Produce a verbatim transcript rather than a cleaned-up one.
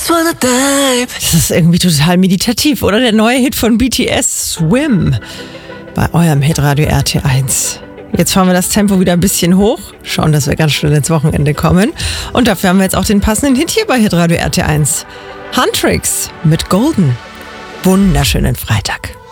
just wanna dive. Das ist irgendwie total meditativ, oder? Der neue Hit von B T S, Swim, bei eurem Hitradio R T eins. Jetzt fahren wir das Tempo wieder ein bisschen hoch, schauen, dass wir ganz schnell ins Wochenende kommen. Und dafür haben wir jetzt auch den passenden Hit hier bei Hitradio R T eins. Huntrix mit Golden. Wunderschönen Freitag.